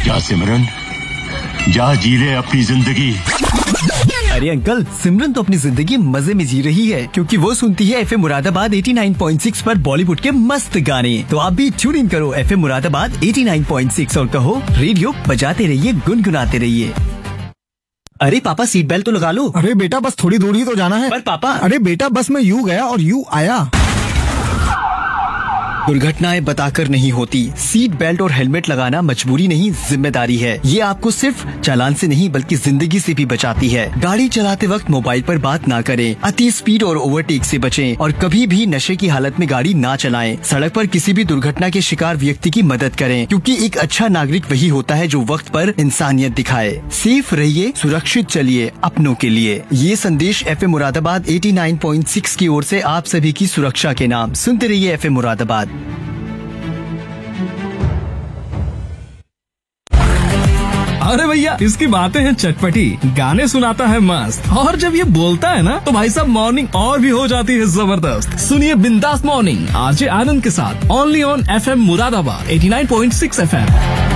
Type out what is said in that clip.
क्या सिमरन, जा जी ले अपनी जिंदगी। अरे अंकल, सिमरन तो अपनी जिंदगी मजे में जी रही है क्योंकि वो सुनती है एफएम मुरादाबाद 89.6 पर बॉलीवुड के मस्त गाने। तो आप भी ट्यून इन करो एफएम मुरादाबाद 89.6 और कहो रेडियो बजाते रहिए, गुनगुनाते रहिए। अरे पापा, सीट बेल्ट तो लगा लो। अरे बेटा, बस थोड़ी दूर ही तो जाना है। पर पापा। अरे बेटा, बस मैं यूं गया और यूं आया। दुर्घटनाएं बताकर नहीं होती, सीट बेल्ट और हेलमेट लगाना मजबूरी नहीं, जिम्मेदारी है। ये आपको सिर्फ चालान से नहीं बल्कि जिंदगी से भी बचाती है। गाड़ी चलाते वक्त मोबाइल पर बात ना करें, अति स्पीड और ओवरटेक से बचें और कभी भी नशे की हालत में गाड़ी ना चलाएं। सड़क पर किसी भी दुर्घटना के शिकार व्यक्ति की मदद करें क्योंकि एक अच्छा नागरिक वही होता है जो वक्त पर इंसानियत दिखाए। सेफ रहिए, सुरक्षित चलिए, अपनों के लिए। ये संदेश एफएम मुरादाबाद 89.6 की ओर से आप सभी की सुरक्षा के नाम। सुनते रहिए एफएम मुरादाबाद। अरे भैया, इसकी बातें हैं चटपटी, गाने सुनाता है मस्त, और जब ये बोलता है ना तो भाई साहब मॉर्निंग और भी हो जाती है जबरदस्त। सुनिए बिंदास मॉर्निंग आरजे आनंद के साथ, only on FM Moradabad 89.6 FM।